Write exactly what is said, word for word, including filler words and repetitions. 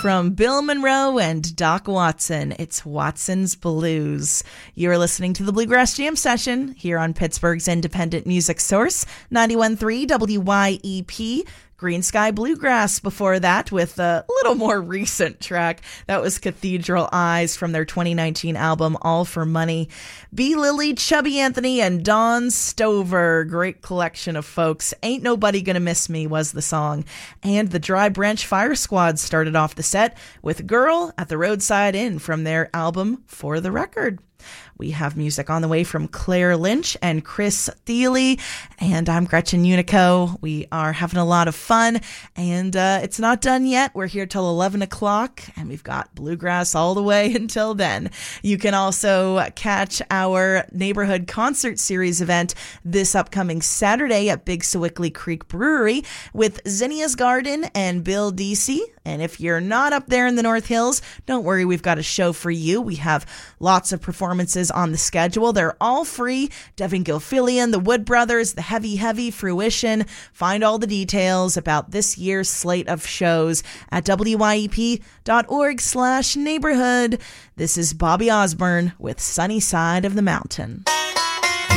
from Bill Monroe and Doc Watson. It's Watson's Blues. You're listening to the Bluegrass Jam Session here on Pittsburgh's independent music source, ninety-one point three W Y E P. Green Sky Bluegrass before that with a little more recent track. That was Cathedral Eyes from their twenty nineteen album All for Money. B. Lilly, Chubby Anthony, and Don Stover. Great collection of folks. Ain't Nobody Gonna Miss Me was the song. And the Dry Branch Fire Squad started off the set with Girl at the Roadside Inn from their album For the Record. We have music on the way from Claire Lynch and Chris Thiele, and I'm Gretchen Unico. We are having a lot of fun, and uh, it's not done yet. We're here till eleven o'clock, and we've got bluegrass all the way until then. You can also catch our neighborhood concert series event this upcoming Saturday at Big Sewickley Creek Brewery with Zinnia's Garden and Bill Deasy. And if you're not up there in the North Hills, don't worry, we've got a show for you. We have lots of performances on the schedule. They're all free. Devin Gilfillian, the Wood Brothers, the Heavy Heavy, Fruition. Find all the details about this year's slate of shows at W Y E P dot org slash neighborhood. This is Bobby Osborne with Sunny Side of the Mountain.